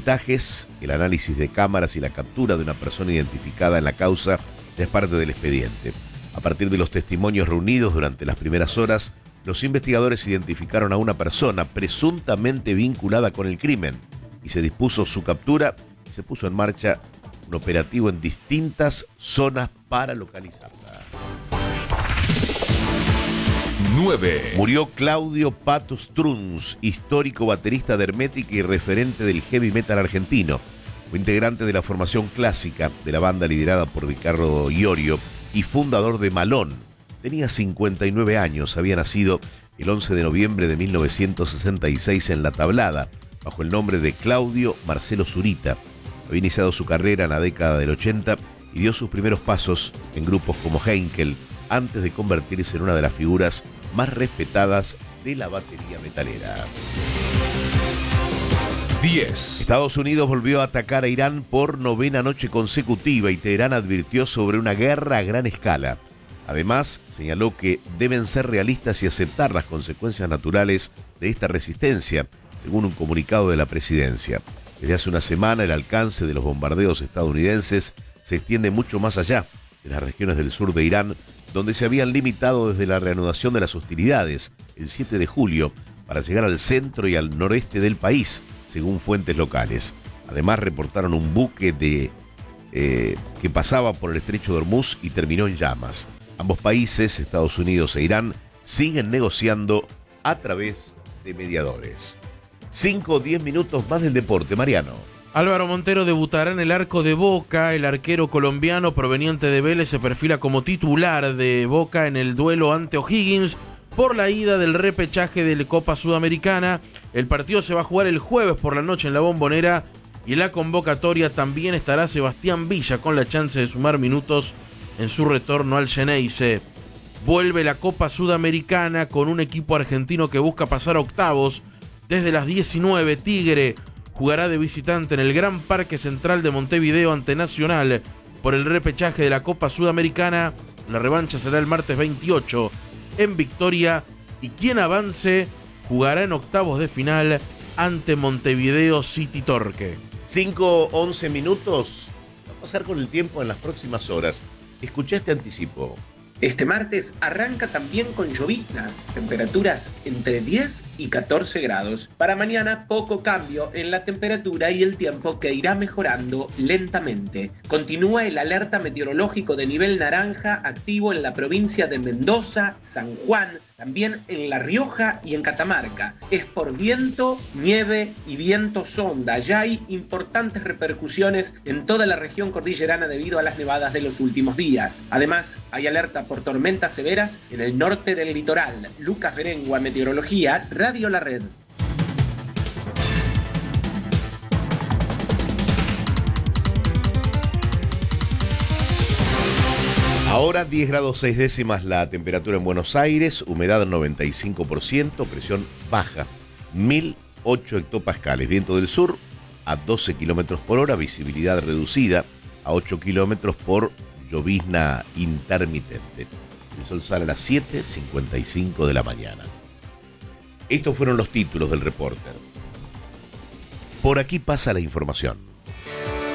peritajes, el análisis de cámaras y la captura de una persona identificada en la causa es parte del expediente. A partir de los testimonios reunidos durante las primeras horas, los investigadores identificaron a una persona presuntamente vinculada con el crimen y se dispuso su captura y se puso en marcha un operativo en distintas zonas para localizarla. 9. Murió Claudio Pato Strunz, histórico baterista de Hermética y referente del heavy metal argentino. Fue integrante de la formación clásica de la banda liderada por Ricardo Iorio y fundador de Malón. Tenía 59 años, había nacido el 11 de noviembre de 1966 en La Tablada, bajo el nombre de Claudio Marcelo Zurita. Había iniciado su carrera en la década del 80 y dio sus primeros pasos en grupos como Heinkel, antes de convertirse en una de las figuras más respetadas de la batería metalera. 10. Estados Unidos volvió a atacar a Irán por 9ª noche consecutiva y Teherán advirtió sobre una guerra a gran escala. Además, señaló que deben ser realistas y aceptar las consecuencias naturales de esta resistencia, según un comunicado de la presidencia. Desde hace una semana, el alcance de los bombardeos estadounidenses se extiende mucho más allá de las regiones del sur de Irán, donde se habían limitado desde la reanudación de las hostilidades el 7 de julio para llegar al centro y al noreste del país, según fuentes locales. Además, reportaron un buque que pasaba por el estrecho de Hormuz y terminó en llamas. Ambos países, Estados Unidos e Irán, siguen negociando a través de mediadores. 5 o 10 minutos más del deporte, Mariano. Álvaro Montero debutará en el arco de Boca. El arquero colombiano proveniente de Vélez se perfila como titular de Boca en el duelo ante O'Higgins por la ida del repechaje de la Copa Sudamericana. El partido se va a jugar el jueves por la noche en la Bombonera y en la convocatoria también estará Sebastián Villa con la chance de sumar minutos en su retorno al Xeneize. Vuelve la Copa Sudamericana con un equipo argentino que busca pasar a octavos. Desde las 19, Tigre jugará de visitante en el Gran Parque Central de Montevideo ante Nacional por el repechaje de la Copa Sudamericana. La revancha será el martes 28 en Victoria y quien avance jugará en octavos de final ante Montevideo City Torque. 5-11 minutos. Va a pasar con el tiempo en las próximas horas. Escuché este anticipo. Este martes arranca también con lloviznas, temperaturas entre 10 y 14 grados. Para mañana poco cambio en la temperatura y el tiempo que irá mejorando lentamente. Continúa el alerta meteorológico de nivel naranja activo en la provincia de Mendoza, San Juan, también en La Rioja y en Catamarca. Es por viento, nieve y viento sonda. Ya hay importantes repercusiones en toda la región cordillerana debido a las nevadas de los últimos días. Además, hay alerta por tormentas severas en el norte del litoral. Lucas Berengua, Meteorología, Radio La Red. Ahora 10 grados 6 décimas la temperatura en Buenos Aires, humedad 95%, presión baja, 1008 hectopascales, viento del sur a 12 kilómetros por hora, visibilidad reducida a 8 kilómetros por llovizna intermitente. El sol sale a las 7:55 de la mañana. Estos fueron los títulos del Reporter. Por aquí pasa la información.